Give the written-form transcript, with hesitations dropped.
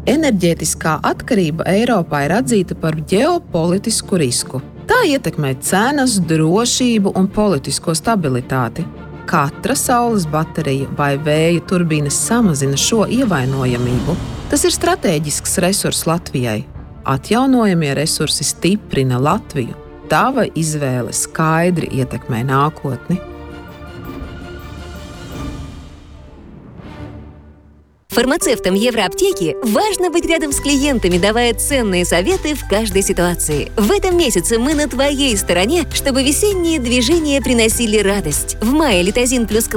Enerģētiskā atkarība Eiropā ir atzīta par ģeopolitisku risku. Tā ietekmē cenas, drošību un politisko stabilitāti. Katra saules baterija vai vēja turbīna samazina šo ievainojamību. Tas ir stratēģisks resurs Latvijai. Atjaunojamie resursi stiprina Latviju. Tava izvēle skaidri ietekmē nākotni. Фармацевтам Евроаптеки важно быть рядом с клиентами, давая ценные советы в каждой ситуации. В этом месяце мы на твоей стороне, чтобы весенние движения приносили радость. В мае Литазин плюс